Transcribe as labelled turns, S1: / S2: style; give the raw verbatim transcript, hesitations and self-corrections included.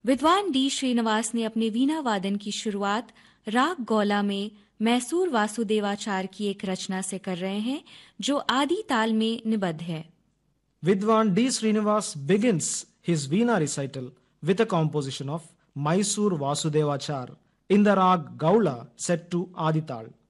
S1: विद्वान डी श्रीनिवास ने अपने वीणा वादन की शुरुआत राग गौला में मैसूर वासुदेवाचार की एक रचना से कर रहे हैं जो आदि ताल में निबद्ध है।
S2: Vidwan D. Srinivas begins his Veena recital with a composition of Mysore Vasudevachar in the rag Gaula set to Adital.